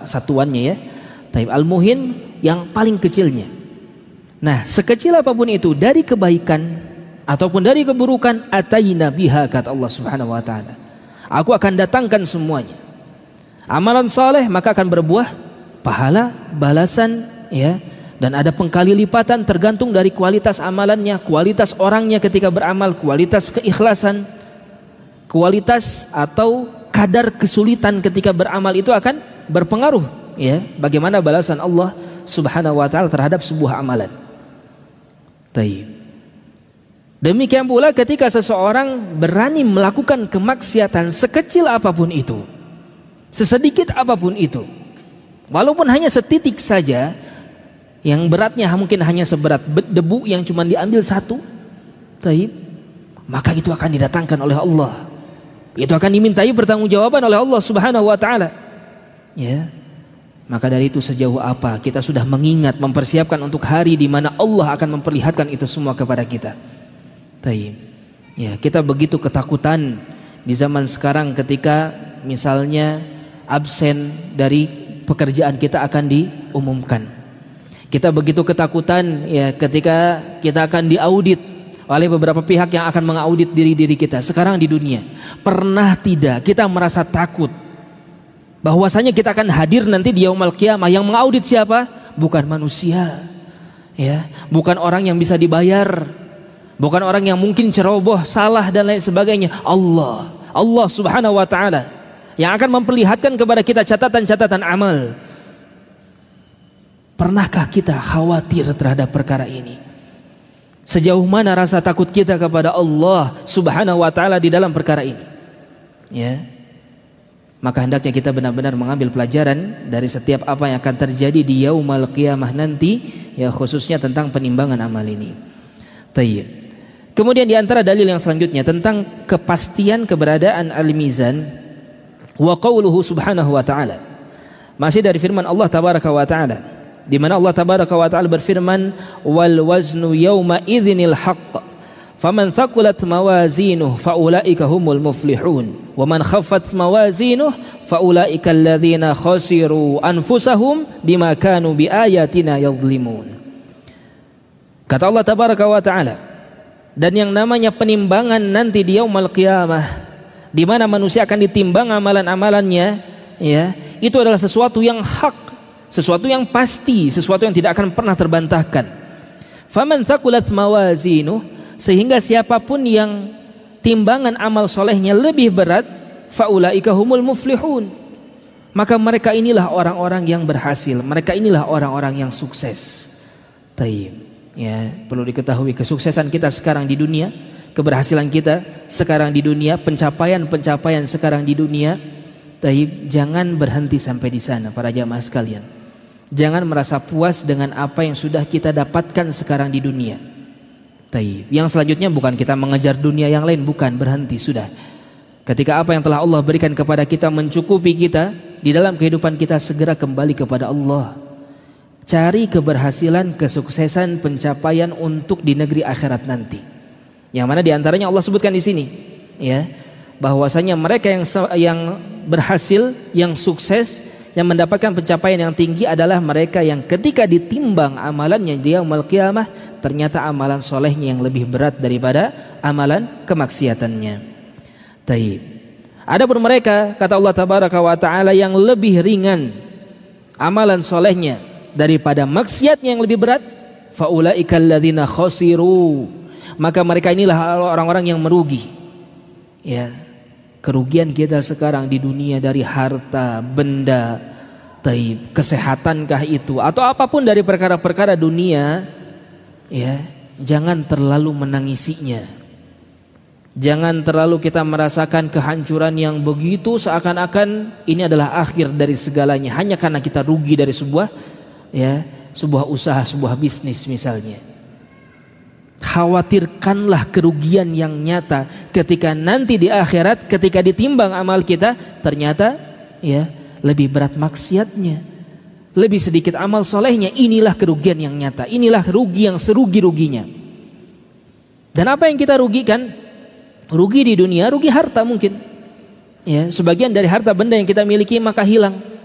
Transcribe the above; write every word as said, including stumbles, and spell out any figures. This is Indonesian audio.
satuannya ya. Taib, al-muhin yang paling kecilnya. Nah, sekecil apapun itu dari kebaikan ataupun dari keburukan, ataina biha, kata Allah Subhanahu wa taala. Aku akan datangkan semuanya. Amalan saleh maka akan berbuah pahala, balasan ya, dan ada pengkali lipatan tergantung dari kualitas amalannya, kualitas orangnya ketika beramal, kualitas keikhlasan, kualitas atau kadar kesulitan ketika beramal itu akan berpengaruh ya, bagaimana balasan Allah Subhanahu wa taala terhadap sebuah amalan. Taib. Demikian pula ketika seseorang berani melakukan kemaksiatan sekecil apapun itu, sesedikit apapun itu, walaupun hanya setitik saja, yang beratnya mungkin hanya seberat debu yang cuma diambil satu, taib, maka itu akan didatangkan oleh Allah. Itu akan dimintai pertanggungjawaban oleh Allah Subhanahu wa taala. Ya. Maka dari itu sejauh apa kita sudah mengingat, mempersiapkan untuk hari di mana Allah akan memperlihatkan itu semua kepada kita. Taib. Ya, kita begitu ketakutan di zaman sekarang ketika misalnya absen dari pekerjaan kita akan diumumkan. Kita begitu ketakutan ya ketika kita akan diaudit oleh beberapa pihak yang akan mengaudit diri-diri kita. Sekarang di dunia, pernah tidak kita merasa takut bahwasanya kita akan hadir nanti di yaumul qiyamah? Yang mengaudit siapa? Bukan manusia, ya, bukan orang yang bisa dibayar, bukan orang yang mungkin ceroboh, salah dan lain sebagainya. Allah, Allah Subhanahu wa taala yang akan memperlihatkan kepada kita catatan-catatan amal. Pernahkah kita khawatir terhadap perkara ini? Sejauh mana rasa takut kita kepada Allah Subhanahu wa taala di dalam perkara ini? Ya. Maka hendaknya kita benar-benar mengambil pelajaran dari setiap apa yang akan terjadi di yaumul qiyamah nanti, ya, khususnya tentang penimbangan amal ini. Tayyib. Kemudian di antara dalil yang selanjutnya tentang kepastian keberadaan al-mizan wa qauluhu subhanahu wa ta'ala. Masih dari firman Allah tabaraka wa ta'ala, di mana Allah tabaraka wa ta'ala berfirman, wal waznu yawma idzinil haqq faman thaqulat mawazinuh faulaika humul muflihun wa man khaffat mawazinuh faulaika alladzina khasiru anfusahum bima kanu biayatina yadhlimun. Kata Allah tabaraka wa ta'ala, dan yang namanya penimbangan nanti di yaumul qiyamah, di mana manusia akan ditimbang amalan-amalannya, ya, itu adalah sesuatu yang hak, sesuatu yang pasti, sesuatu yang tidak akan pernah terbantahkan. Faman thaqulat mawazinuh, sehingga siapapun yang timbangan amal solehnya lebih berat, faulaika humul muflihun, maka mereka inilah orang-orang yang berhasil, mereka inilah orang-orang yang sukses. Taib. Ya, perlu diketahui kesuksesan kita sekarang di dunia, keberhasilan kita sekarang di dunia, pencapaian-pencapaian sekarang di dunia, taib, jangan berhenti sampai di sana para jamaah sekalian. Jangan merasa puas dengan apa yang sudah kita dapatkan sekarang di dunia. Taib. Yang selanjutnya bukan kita mengejar dunia yang lain, bukan, berhenti sudah. Ketika apa yang telah Allah berikan kepada kita mencukupi kita di dalam kehidupan kita, segera kembali kepada Allah. Cari keberhasilan, kesuksesan, pencapaian untuk di negeri akhirat nanti. Yang mana diantaranya Allah sebutkan di sini, ya, bahwasanya mereka yang yang berhasil, yang sukses, yang mendapatkan pencapaian yang tinggi adalah mereka yang ketika ditimbang amalannya di yaumul qiyamah, ternyata amalan solehnya yang lebih berat daripada amalan kemaksiatannya. Taib. Adapun mereka, kata Allah tabaraka wa ta'ala, yang lebih ringan amalan solehnya daripada maksiatnya yang lebih berat, faulaika alladzina khasiru, maka mereka inilah orang-orang yang merugi. Ya. Kerugian kita sekarang di dunia dari harta, benda, taib, kesehatankah itu atau apapun dari perkara-perkara dunia, ya, jangan terlalu menangisinya. Jangan terlalu kita merasakan kehancuran yang begitu seakan-akan ini adalah akhir dari segalanya hanya karena kita rugi dari sebuah, ya, sebuah usaha, sebuah bisnis misalnya. Khawatirkanlah kerugian yang nyata ketika nanti di akhirat, ketika ditimbang amal kita, ternyata, ya, lebih berat maksiatnya, lebih sedikit amal solehnya. Inilah kerugian yang nyata, inilah rugi yang serugi-ruginya. Dan apa yang kita rugikan? Rugi di dunia, rugi harta mungkin, ya, sebagian dari harta benda yang kita miliki maka hilang.